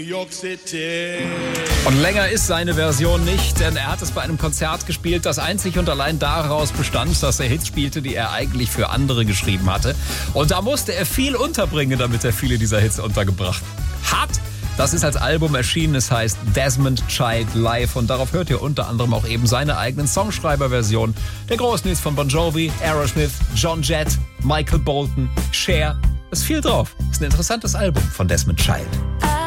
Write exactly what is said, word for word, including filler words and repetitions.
New York City. Und länger ist seine Version nicht, denn er hat es bei einem Konzert gespielt, das einzig und allein daraus bestand, dass er Hits spielte, die er eigentlich für andere geschrieben hatte. Und da musste er viel unterbringen, damit er viele dieser Hits untergebracht hat. Das ist als Album erschienen, es heißt Desmond Child Live und darauf hört ihr unter anderem auch eben seine eigenen Songschreiberversionen der großen Hits von Bon Jovi, Aerosmith, John Jett, Michael Bolton, Cher. Es ist viel drauf. Es ist ein interessantes Album von Desmond Child.